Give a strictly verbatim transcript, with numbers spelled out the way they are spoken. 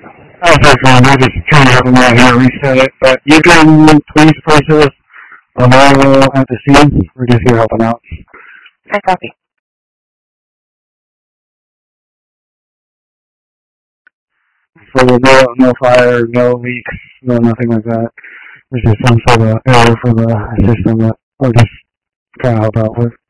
Okay, fine. We're just trying to help them out here, reset it. But you can please place us available at the scene. We're just here helping out. I copy. So no, no fire, no leaks, no nothing like that. There's just some sort of error for the system that we're just trying to help out with.